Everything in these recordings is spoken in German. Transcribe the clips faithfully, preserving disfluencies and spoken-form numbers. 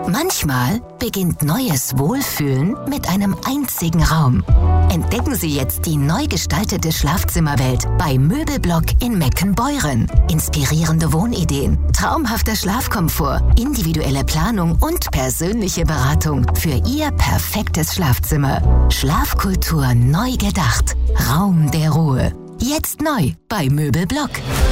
Manchmal beginnt neues Wohlfühlen mit einem einzigen Raum. Entdecken Sie jetzt die neu gestaltete Schlafzimmerwelt bei Möbelblock in Meckenbeuren. Inspirierende Wohnideen, traumhafter Schlafkomfort, individuelle Planung und persönliche Beratung für Ihr perfektes Schlafzimmer. Schlafkultur neu gedacht. Raum der Ruhe. Jetzt neu bei Möbelblock.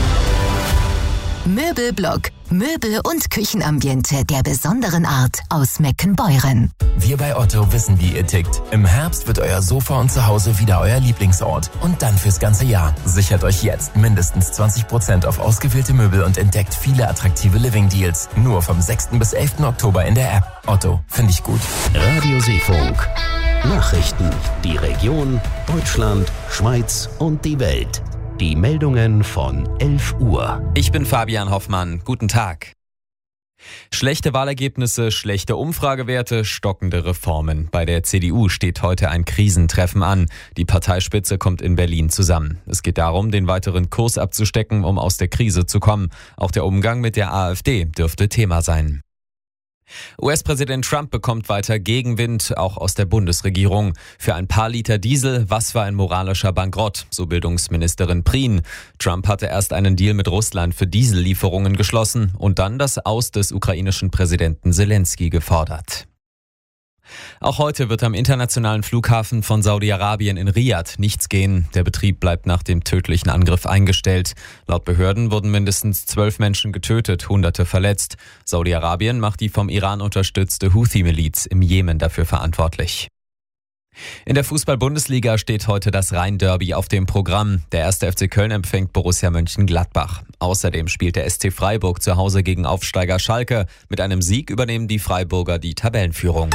Möbelblock. Möbel- und Küchenambiente der besonderen Art aus Meckenbeuren. Wir bei Otto wissen, wie ihr tickt. Im Herbst wird euer Sofa und Zuhause wieder euer Lieblingsort. Und dann fürs ganze Jahr. Sichert euch jetzt mindestens zwanzig Prozent auf ausgewählte Möbel und entdeckt viele attraktive Living-Deals. Nur vom sechsten bis elften Oktober in der App. Otto, finde ich gut. Radio Seefunk. Nachrichten. Die Region, Deutschland, Schweiz und die Welt. Die Meldungen von elf Uhr. Ich bin Fabian Hoffmann. Guten Tag. Schlechte Wahlergebnisse, schlechte Umfragewerte, stockende Reformen. Bei der C D U steht heute ein Krisentreffen an. Die Parteispitze kommt in Berlin zusammen. Es geht darum, den weiteren Kurs abzustecken, um aus der Krise zu kommen. Auch der Umgang mit der AfD dürfte Thema sein. U S-Präsident Trump bekommt weiter Gegenwind, auch aus der Bundesregierung. Für ein paar Liter Diesel, was für ein moralischer Bankrott, so Bildungsministerin Prien. Trump hatte erst einen Deal mit Russland für Diesellieferungen geschlossen und dann das Aus des ukrainischen Präsidenten Zelensky gefordert. Auch heute wird am internationalen Flughafen von Saudi-Arabien in Riyadh nichts gehen. Der Betrieb bleibt nach dem tödlichen Angriff eingestellt. Laut Behörden wurden mindestens zwölf Menschen getötet, Hunderte verletzt. Saudi-Arabien macht die vom Iran unterstützte Houthi-Miliz im Jemen dafür verantwortlich. In der Fußball-Bundesliga steht heute das Rhein-Derby auf dem Programm. Der erste F C Köln empfängt Borussia Mönchengladbach. Außerdem spielt der S C Freiburg zu Hause gegen Aufsteiger Schalke. Mit einem Sieg übernehmen die Freiburger die Tabellenführung.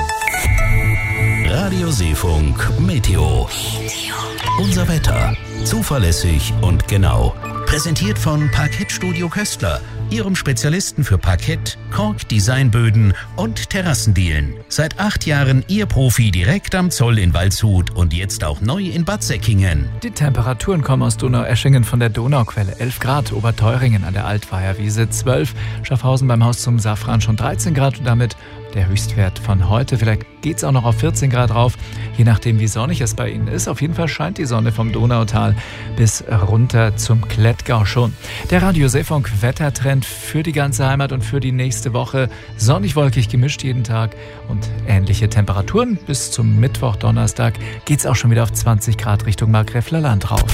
Radio Seefunk Meteo. Unser Wetter. Zuverlässig und genau. Präsentiert von Parkettstudio Köstler, Ihrem Spezialisten für Parkett, Kork, Designböden und Terrassendielen. Seit acht Jahren Ihr Profi direkt am Zoll in Waldshut und jetzt auch neu in Bad Säckingen. Die Temperaturen kommen aus Donaueschingen von der Donauquelle. elf Grad, Oberteuringen an der Altweiherwiese zwölf, Schaffhausen beim Haus zum Safran schon dreizehn Grad und damit der Höchstwert von heute. Vielleicht geht es auch noch auf vierzehn Grad rauf, je nachdem wie sonnig es bei Ihnen ist. Auf jeden Fall scheint die Sonne vom Donautal bis runter zum Klettgau schon. Der Radio Seefunk Wettertrend für die ganze Heimat und für die nächste Woche. Sonnig, wolkig gemischt jeden Tag und ähnliche Temperaturen. Bis zum Mittwoch, Donnerstag geht es auch schon wieder auf zwanzig Grad Richtung Markgräfler Land rauf.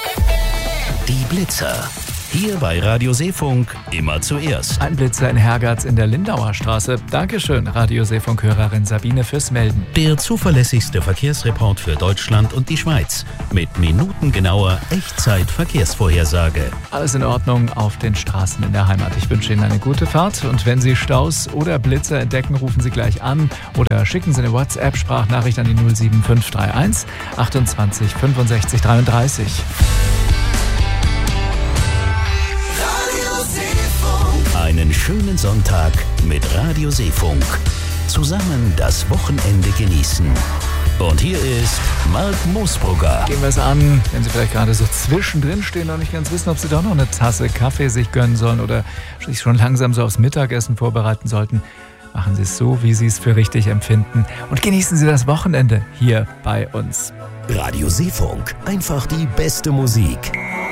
Die Blitzer. Hier bei Radio Seefunk immer zuerst. Ein Blitzer in Hergatz in der Lindauer Straße. Dankeschön, Radio Seefunk-Hörerin Sabine, fürs Melden. Der zuverlässigste Verkehrsreport für Deutschland und die Schweiz. Mit minutengenauer Echtzeit-Verkehrsvorhersage. Alles in Ordnung auf den Straßen in der Heimat. Ich wünsche Ihnen eine gute Fahrt. Und wenn Sie Staus oder Blitzer entdecken, rufen Sie gleich an oder schicken Sie eine WhatsApp-Sprachnachricht an die null sieben fünf drei eins achtundzwanzig fünfundsechzig dreiunddreißig. Einen schönen Sonntag mit Radio Seefunk. Zusammen das Wochenende genießen. Und hier ist Mark Moosbrugger. Gehen wir es an, wenn Sie vielleicht gerade so zwischendrin stehen und nicht ganz wissen, ob Sie doch noch eine Tasse Kaffee sich gönnen sollen oder sich schon langsam so aufs Mittagessen vorbereiten sollten. Machen Sie es so, wie Sie es für richtig empfinden und genießen Sie das Wochenende hier bei uns. Radio Seefunk, einfach die beste Musik.